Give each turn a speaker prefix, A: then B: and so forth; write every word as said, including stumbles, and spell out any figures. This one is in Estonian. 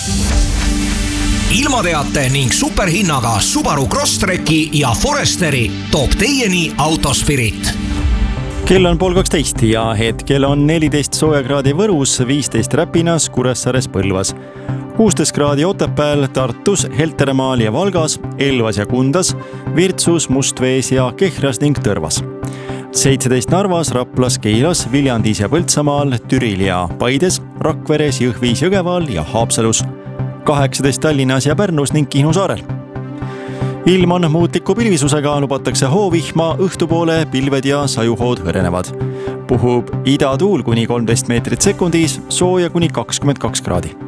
A: ilmateate ning superhinnaga Subaru Crosstreki ja Foresteri toob teieni Autospirit.
B: Kell on pool kaksteist ja hetkel on neliteist soojakraadi Võrus, viisteist Räpinas, Kuressaares, Põlvas, kuusteist kraadi Otepääl, Tartus, Helteremaal ja Valgas, Elvas ja Kundas, Virtsus, Mustvees ja Kehras ning Tõrvas. seitseteist Narvas, Raplas, Keilas, Viljandis ja Põltsamaal, Türil ja Paides, Rakveres, Jõhvis, Jõgeval ja Haapsalus, kaheksateist Tallinnas ja Pärnus ning Kihnu saarel. Ilm on muutliku pilvisusega, lubatakse hoovihma, õhtupoole pilved ja sajuhood hõrenevad. Puhub idatuul kuni kolmteist meetrit sekundis, sooja kuni kakskümmend kaks kraadi.